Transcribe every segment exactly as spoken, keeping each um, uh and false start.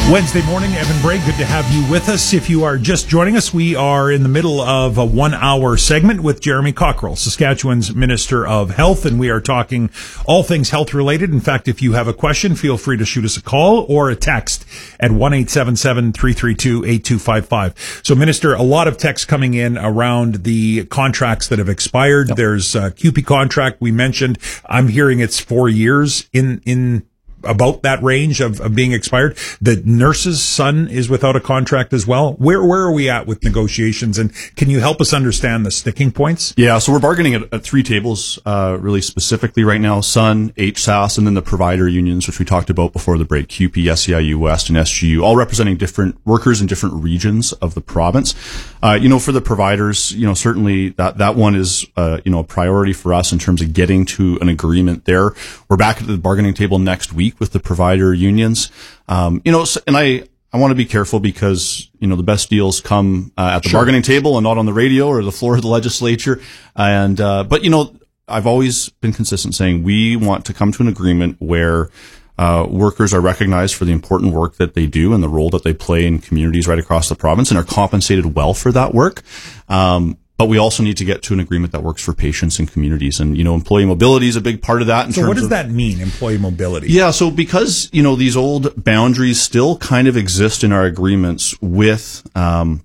Wednesday morning, Evan Bray, good to have you with us. If you are just joining us, we are in the middle of a one-hour segment with Jeremy Cockrell, Saskatchewan's Minister of Health, and we are talking all things health-related. In fact, if you have a question, feel free to shoot us a call or a text at one eight seven seven, three three two, eight two five five. So, Minister, a lot of texts coming in around the contracts that have expired. Yep. There's a C U P E contract we mentioned. I'm hearing it's four years in in about that range of, of being expired. The nurse's son is without a contract as well. Where where are we at with negotiations, and can you help us understand the sticking points? Yeah, so we're bargaining at, at three tables, uh, really specifically right now: Sun, H S A S, and then the provider unions, which we talked about before the break: C U P E, S E I U West, and S G U, all representing different workers in different regions of the province. Uh, you know, for the providers, you know, certainly that, that one is, uh, you know, a priority for us in terms of getting to an agreement there. We're back at the bargaining table next week with the provider unions. Um, you know, and I, I want to be careful because, you know, the best deals come uh, at the sure. bargaining table and not on the radio or the floor of the legislature. And, uh, but, you know, I've always been consistent saying we want to come to an agreement where uh, workers are recognized for the important work that they do and the role that they play in communities right across the province and are compensated well for that work. Um, But we also need to get to an agreement that works for patients and communities. And, you know, employee mobility is a big part of that. In so terms what does of, that mean, employee mobility? Yeah, so because, you know, these old boundaries still kind of exist in our agreements with, um,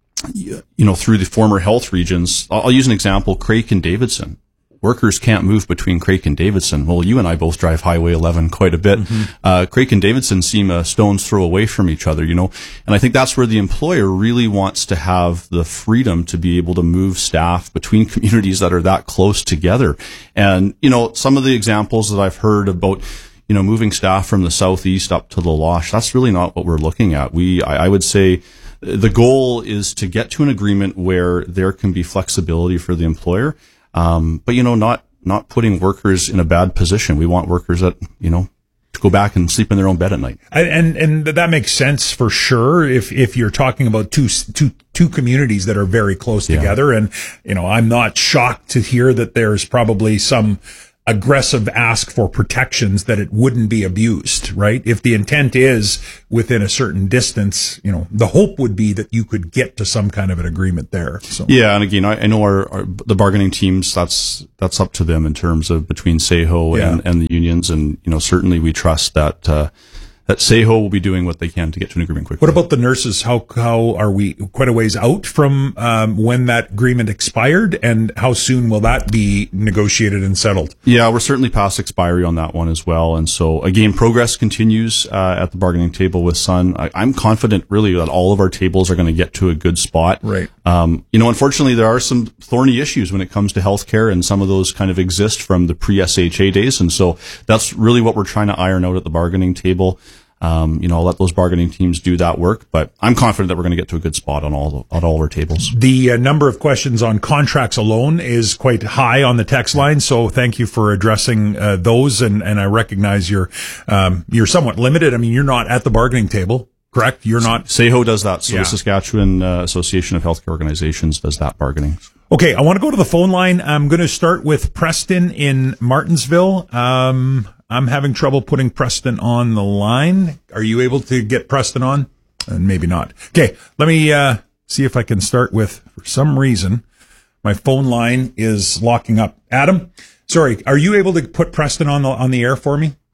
you know, through the former health regions. I'll, I'll use an example, Craik and Davidson. Workers can't move between Craik and Davidson. Well, you and I both drive Highway eleven quite a bit. Mm-hmm. Uh, Craik and Davidson seem a stone's throw away from each other, you know, and I think that's where the employer really wants to have the freedom to be able to move staff between communities that are that close together. And, you know, some of the examples that I've heard about, you know, moving staff from the southeast up to the Losh, that's really not what we're looking at. We, I, I would say, the goal is to get to an agreement where there can be flexibility for the employer. Um, but, you know, not, not putting workers in a bad position. We want workers that, you know, to go back and sleep in their own bed at night. And, and that makes sense for sure. If, if you're talking about two, two, two communities that are very close yeah. together. And, you know, I'm not shocked to hear that there's probably some aggressive ask for protections that it wouldn't be abused, right? If the intent is within a certain distance, you know, the hope would be that you could get to some kind of an agreement there. So. Yeah, and again, I, I know our, our the bargaining teams, that's that's up to them in terms of between S A H O and, yeah. and the unions, and you know, certainly we trust that uh, that S A H O will be doing what they can to get to an agreement quickly. What about the nurses? How how are we quite a ways out from um, when that agreement expired, and how soon will that be negotiated and settled? Yeah, we're certainly past expiry on that one as well. And so, again, progress continues uh, at the bargaining table with Sun. I, I'm confident, really, that all of our tables are going to get to a good spot. Right. Um, you know, unfortunately, there are some thorny issues when it comes to healthcare, and some of those kind of exist from the pre-S H A days. And so that's really what we're trying to iron out at the bargaining table. Um, you know, I'll let those bargaining teams do that work, but I'm confident that we're going to get to a good spot on all on all of our tables. The uh, number of questions on contracts alone is quite high on the text line, so thank you for addressing uh, those. And, and I recognize you're um, you're somewhat limited. I mean, you're not at the bargaining table, correct? You're not. S A H O does that. So yeah. the Saskatchewan uh, Association of Healthcare Organizations does that bargaining. Okay, I want to go to the phone line. I'm going to start with Preston in Martensville. Um, I'm having trouble putting Preston on the line. Are you able to get Preston on? And maybe not. Okay, let me uh, see if I can start with, for some reason, my phone line is locking up. Adam, sorry, are you able to put Preston on the on the air for me?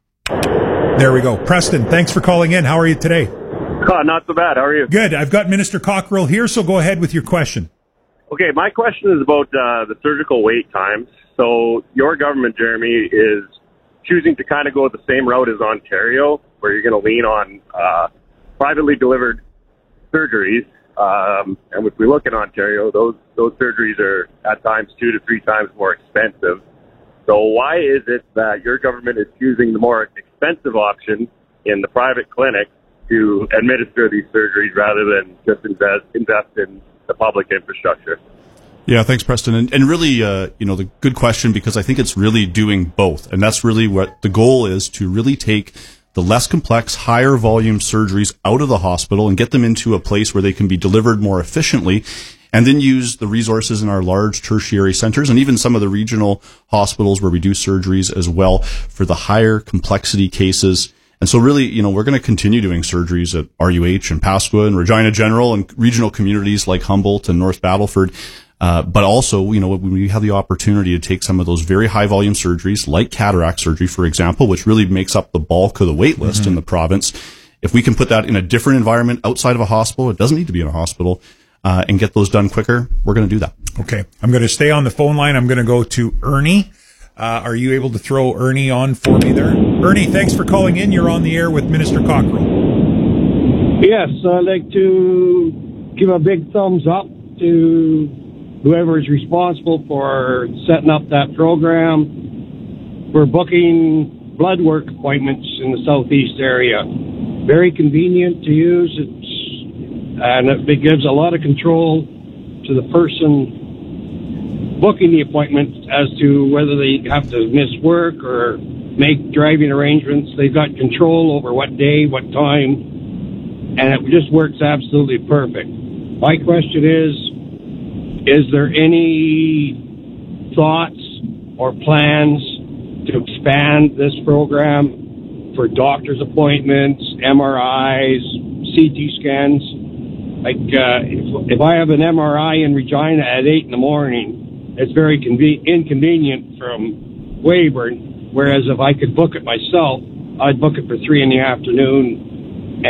There we go. Preston, thanks for calling in. How are you today? Oh, not so bad. How are you? Good. I've got Minister Cockrell here, so go ahead with your question. Okay, my question is about uh, the surgical wait times. So your government, Jeremy, is choosing to kind of go the same route as Ontario, where you're going to lean on uh, privately delivered surgeries. Um, and if we look at Ontario, those those surgeries are at times two to three times more expensive. So why is it that your government is choosing the more expensive option in the private clinic to administer these surgeries rather than just invest invest in the public infrastructure? Yeah, thanks, Preston. And, and really, uh, you know, the good question, because I think it's really doing both. And that's really what the goal is, to really take the less complex, higher volume surgeries out of the hospital and get them into a place where they can be delivered more efficiently, and then use the resources in our large tertiary centers and even some of the regional hospitals where we do surgeries as well for the higher complexity cases, And so really, you know, we're going to continue doing surgeries at R U H and Pasqua and Regina General and regional communities like Humboldt and North Battleford. Uh, but also, you know, when we have the opportunity to take some of those very high volume surgeries, like cataract surgery, for example, which really makes up the bulk of the wait list mm-hmm. in the province, if we can put that in a different environment outside of a hospital, it doesn't need to be in a hospital, uh, and get those done quicker, we're going to do that. Okay. I'm going to stay on the phone line. I'm going to go to Ernie. Uh, are you able to throw Ernie on for me there? Ernie, thanks for calling in. You're on the air with Minister Cockrell. Yes, I'd like to give a big thumbs up to whoever is responsible for setting up that program for booking blood work appointments in the southeast area. Very convenient to use, it's, and it gives a lot of control to the person booking the appointment as to whether they have to miss work or make driving arrangements. They've got control over what day, what time, and it just works absolutely perfect. My question is, is there any thoughts or plans to expand this program for doctor's appointments, M R Is, C T scans? Like, uh, if, if I have an M R I in Regina at eight in the morning, it's very conven- inconvenient from Weyburn, whereas if I could book it myself, I'd book it for three in the afternoon,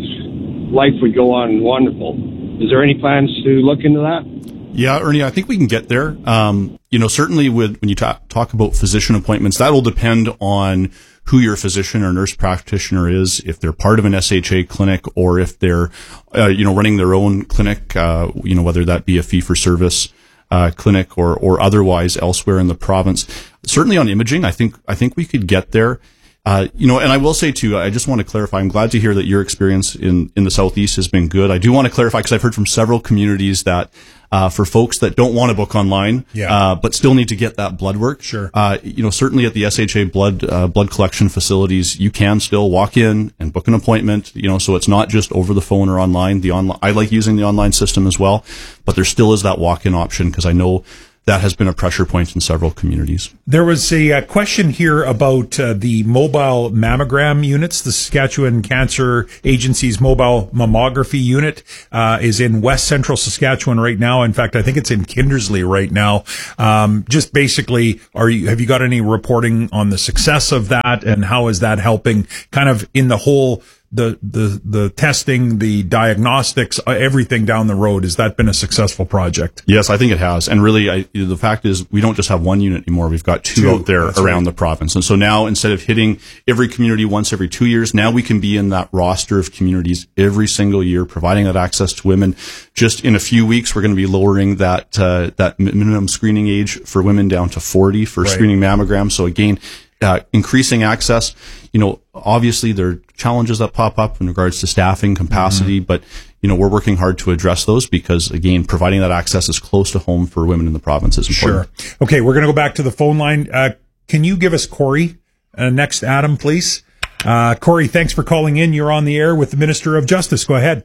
and life would go on wonderful. Is there any plans to look into that? Yeah, Ernie, I think we can get there. Um, you know, certainly with, when you talk, talk about physician appointments, that'll depend on who your physician or nurse practitioner is, if they're part of an S H A clinic or if they're, uh, you know, running their own clinic, uh, you know, whether that be a fee-for-service Uh, clinic or, or otherwise elsewhere in the province. Certainly on imaging, I think, I think we could get there. Uh, you know, and I will say too, I just want to clarify, I'm glad to hear that your experience in, in the Southeast has been good. I do want to clarify, because I've heard from several communities that, uh, for folks that don't want to book online, yeah. uh, but still need to get that blood work. Sure. Uh, you know, certainly at the S H A blood, uh, blood collection facilities, you can still walk in and book an appointment, you know, so it's not just over the phone or online. The online, I like using the online system as well, but there still is that walk-in option, because I know that has been a pressure point in several communities. There was a, a question here about uh, the mobile mammogram units. The Saskatchewan Cancer Agency's mobile mammography unit uh, is in West Central Saskatchewan right now. In fact, I think it's in Kindersley right now. Um, just basically, are you, have you got any reporting on the success of that, and how is that helping kind of in the whole the the the testing, the diagnostics, everything down the road? Has that been a successful project? Yes, I think it has. And really, I, the fact is, we don't just have one unit anymore. We've got two, two out there around right. the province. And so now, instead of hitting every community once every two years, now we can be in that roster of communities every single year, providing that access to women. Just in a few weeks, we're going to be lowering that uh, that minimum screening age for women down to forty for right. screening mammograms. So again, Uh, increasing access. You know, obviously there are challenges that pop up in regards to staffing capacity, mm-hmm. but, you know, we're working hard to address those, because, again, providing that access is close to home for women in the province is important. Sure. Okay, we're going to go back to the phone line. Uh, can you give us Corey uh, next, Adam, please? Uh, Corey, thanks for calling in. You're on the air with the Minister of Justice. Go ahead.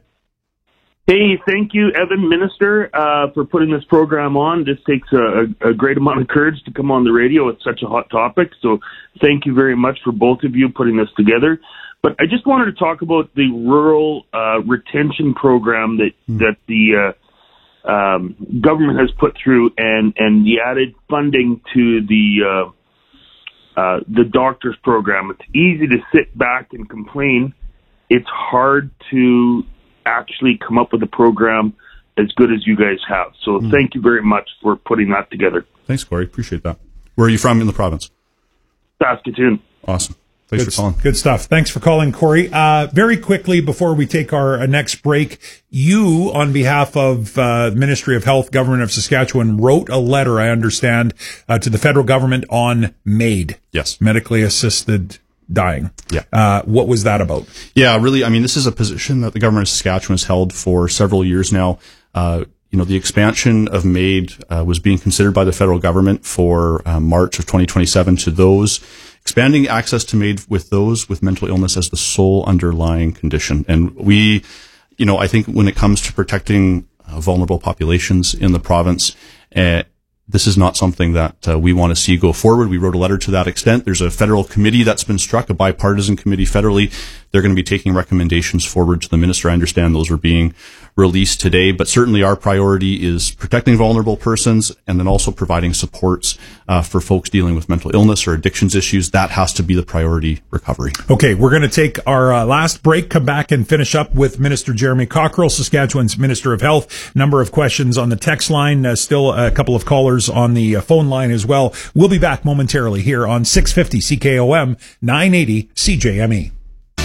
Hey, thank you, Evan, Minister, uh, for putting this program on. This takes a, a great amount of courage to come on the radio. It's such a hot topic, so thank you very much for both of you putting this together. But I just wanted to talk about the rural uh, retention program that mm. that the uh, um, government has put through, and, and the added funding to the uh, uh, the doctors program. It's easy to sit back and complain. It's hard to actually come up with a program as good as you guys have. So mm. thank you very much for putting that together. Thanks, Corey. Appreciate that. Where are you from in the province? Saskatoon. Awesome. Thanks good, for calling. Good stuff. Thanks for calling, Corey. Uh, very quickly, before we take our uh, next break, you, on behalf of uh, the Ministry of Health, Government of Saskatchewan, wrote a letter, I understand, uh, to the federal government on MAID. Yes. Medically assisted dying. Yeah. Uh, what was that about? Yeah, really, I mean, this is a position that the government of Saskatchewan has held for several years now. Uh, you know, the expansion of MAID uh, was being considered by the federal government for uh, March of twenty twenty-seven to those, expanding access to MAID with those with mental illness as the sole underlying condition. And we, you know, I think when it comes to protecting uh, vulnerable populations in the province, uh, this is not something that uh, we want to see go forward. We wrote a letter to that extent. There's a federal committee that's been struck, a bipartisan committee federally. They're going to be taking recommendations forward to the minister. I understand those are being released today, but certainly our priority is protecting vulnerable persons and then also providing supports uh, for folks dealing with mental illness or addictions issues. That has to be the priority recovery. Okay, we're going to take our uh, last break, come back and finish up with Minister Jeremy Cockrell, Saskatchewan's Minister of Health. Number of questions on the text line, uh, still a couple of callers on the uh, phone line as well. We'll be back momentarily here on six fifty C K O M, nine eighty C J M E.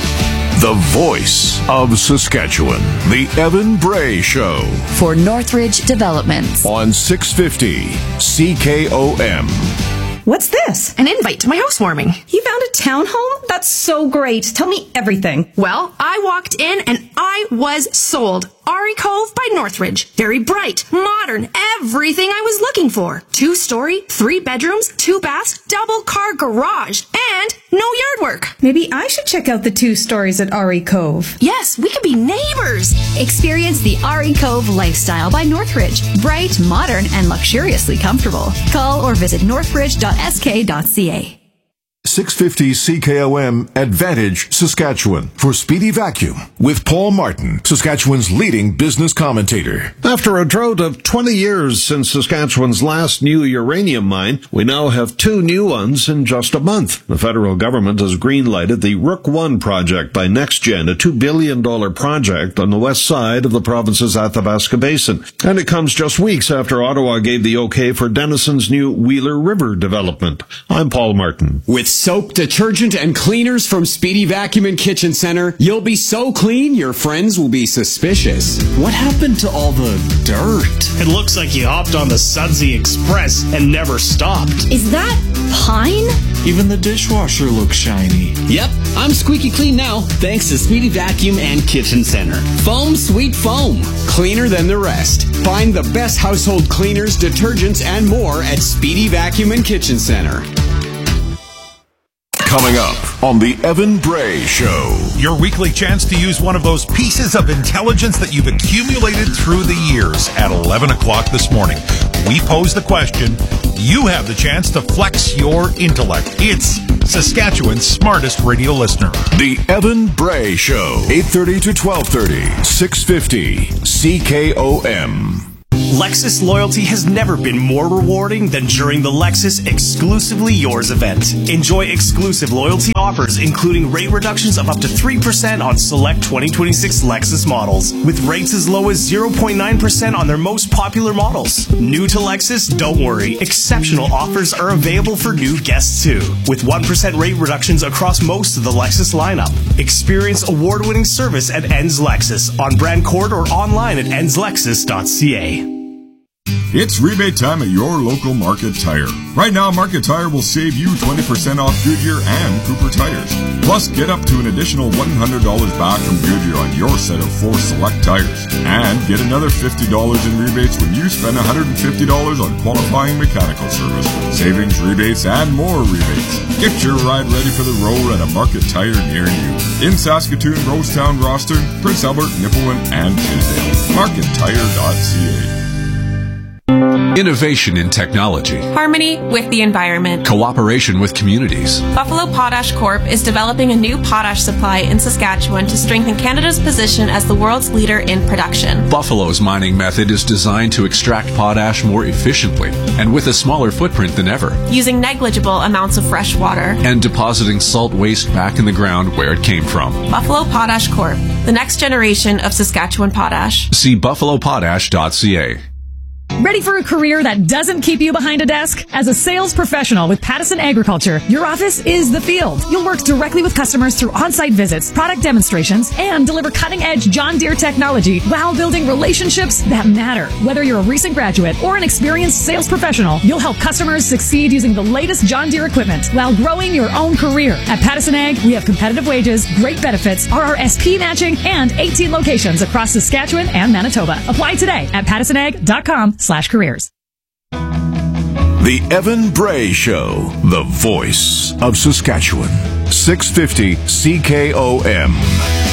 The voice of Saskatchewan, the Evan Bray Show. For Northridge Developments. On six fifty C K O M. What's this? An invite to my housewarming. You found a townhome? That's so great. Tell me everything. Well, I walked in and I was sold. Ari Cove by Northridge. Very bright, modern, everything I was looking for. Two-story, three bedrooms, two baths, double car garage, and no yard work. Maybe I should check out the two stories at Ari Cove. Yes, we could be neighbors. Experience the Ari Cove lifestyle by Northridge. Bright, modern, and luxuriously comfortable. Call or visit northridge dot s k dot c a. six fifty C K O M Advantage Saskatchewan for Speedy Vacuum with Paul Martin, Saskatchewan's leading business commentator. After a drought of twenty years since Saskatchewan's last new uranium mine, we now have two new ones in just a month. The federal government has green-lighted the Rook one project by NextGen, a two billion dollars project on the west side of the province's Athabasca Basin. And it comes just weeks after Ottawa gave the okay for Denison's new Wheeler River development. I'm Paul Martin. With soap, detergent, and cleaners from Speedy Vacuum and Kitchen Center, you'll be so clean your friends will be suspicious. What happened to all the dirt? It looks like you hopped on the Sudsy Express and never stopped. Is that pine? Even the dishwasher looks shiny. Yep, I'm squeaky clean now, thanks to Speedy Vacuum and Kitchen Center. Foam Sweet Foam, cleaner than the rest. Find the best household cleaners, detergents, and more at Speedy Vacuum and Kitchen Center. Coming up on the Evan Bray Show. Your weekly chance to use one of those pieces of intelligence that you've accumulated through the years at eleven o'clock this morning. We pose the question. You have the chance to flex your intellect. It's Saskatchewan's smartest radio listener. The Evan Bray Show. eight thirty to twelve thirty. six fifty C K O M. Lexus loyalty has never been more rewarding than during the Lexus Exclusively Yours event. Enjoy exclusive loyalty offers, including rate reductions of up to three percent on select twenty twenty-six Lexus models, with rates as low as zero point nine percent on their most popular models. New to Lexus? Don't worry. Exceptional offers are available for new guests too, with one percent rate reductions across most of the Lexus lineup. Experience award-winning service at Enns Lexus on Brand Court or online at enns lexus dot c a. It's rebate time at your local Market Tire. Right now, Market Tire will save you twenty percent off Goodyear and Cooper tires. Plus, get up to an additional one hundred dollars back from Goodyear on your set of four select tires. And get another fifty dollars in rebates when you spend one hundred fifty dollars on qualifying mechanical service. Savings, rebates, and more rebates. Get your ride ready for the road at a Market Tire near you. In Saskatoon, Rosetown, Rosthern, Prince Albert, Nipawin, and Tisdale. market tire dot c a. Innovation in technology. Harmony with the environment. Cooperation with communities. Buffalo Potash Corp is developing a new potash supply in Saskatchewan to strengthen Canada's position as the world's leader in production. Buffalo's mining method is designed to extract potash more efficiently and with a smaller footprint than ever. Using negligible amounts of fresh water. And depositing salt waste back in the ground where it came from. Buffalo Potash Corp, the next generation of Saskatchewan potash. See buffalo potash dot c a. Ready for a career that doesn't keep you behind a desk? As a sales professional with Pattison Agriculture, your office is the field. You'll work directly with customers through on-site visits, product demonstrations, and deliver cutting-edge John Deere technology while building relationships that matter. Whether you're a recent graduate or an experienced sales professional, you'll help customers succeed using the latest John Deere equipment while growing your own career. At Pattison Ag, we have competitive wages, great benefits, R R S P matching, and eighteen locations across Saskatchewan and Manitoba. Apply today at pattison ag dot com slash careers. The Evan Bray Show, the voice of Saskatchewan. six fifty C K O M.